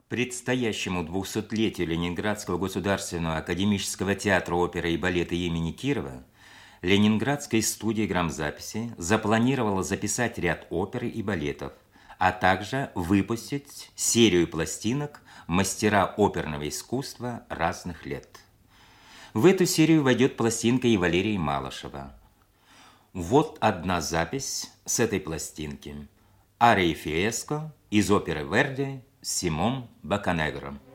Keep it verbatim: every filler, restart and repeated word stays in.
предстоящему двухсотлетию Ленинградского государственного академического театра оперы и балета имени Кирова Ленинградской студии грамзаписи запланировала записать ряд опер и балетов, а также выпустить серию пластинок «Мастера оперного искусства разных лет». В эту серию войдет пластинка и Валерия Малышева. Вот одна запись с этой пластинки. Ария Фиеско из оперы Верди с Симон Бокканегро.